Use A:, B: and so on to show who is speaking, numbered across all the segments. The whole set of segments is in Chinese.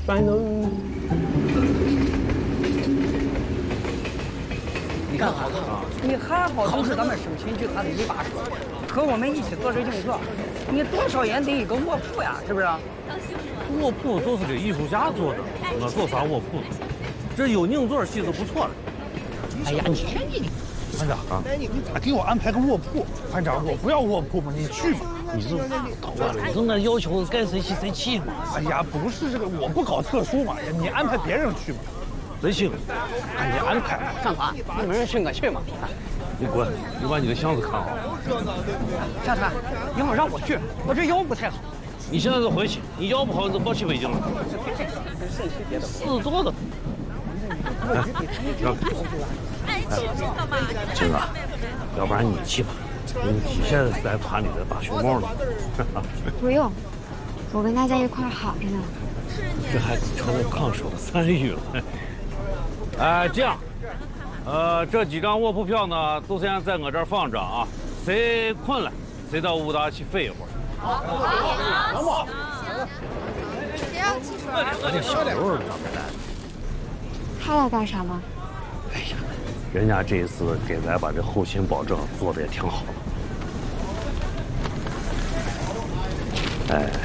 A: 反正
B: 你看好你还好都是咱们省亲剧团的一把手，和我们一起做这硬座，你多少也得一个卧铺呀，是不是？
C: 卧铺都是给艺术家做的，我做啥卧铺呢？这有硬座戏就不错了。
B: 哎呀，你，
A: 团长啊，你咋给我安排个卧铺？团长，我不要卧铺嘛，你去吧。
C: 你这捣乱了，你正在要求该谁去谁去嘛？
A: 哎呀，不是这个，我不搞特殊嘛，你安排别人去嘛。
C: 谁去？
A: 哎，你安排。
B: 干嘛？你没人去我去嘛。
C: 你滚！你把你的箱子看好。
B: 夏川，以后让我去，我这腰不太好。
C: 你现在就回去，你腰不好你就别去北京了。事多的。哎，金哥，要不然你去吧，你现在是在团里的大熊猫呢。
D: 不用，我跟大家一块儿好着呢。
C: 这还成了抗手参与了。哎，这样，这几张卧铺票呢，都先在我这儿放着啊。谁困了，谁到武大去睡一会儿。
A: 能不？
C: 我这小刘咋没来？
D: 他来干啥吗？
C: 哎呀，人家这一次给咱把这后勤保证做的也挺好的。哎，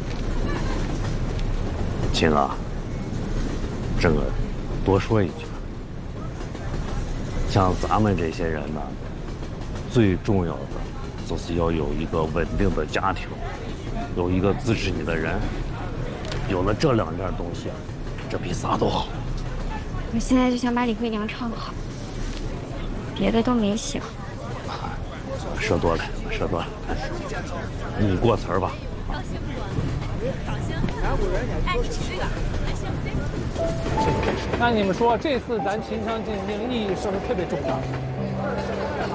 C: 亲啊，这个多说一句，像咱们这些人呢，最重要的就是要有一个稳定的家庭，有一个支持你的人，有了这两件东西，这比啥都好。
D: 我现在就想把李慧娘唱好，别的都没想。
C: 说多了，说多了，你过词儿吧。
E: 哎，你起这个，
F: 那你们说这次咱秦腔进京意义是不是特别重大？